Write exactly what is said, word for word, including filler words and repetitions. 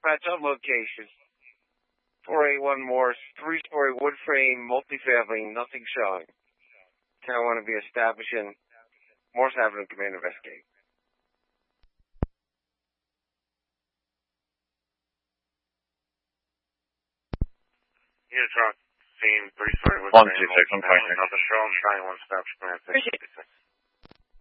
dispatch on location. four eight one Morse, three-story wood frame, multifamily, nothing showing. ten one to be established in Morse Avenue. Command investigate. Unit truck, scene, three-story wood One, frame, two, six, one, multifamily, five, nothing showing, trying one stop, command six.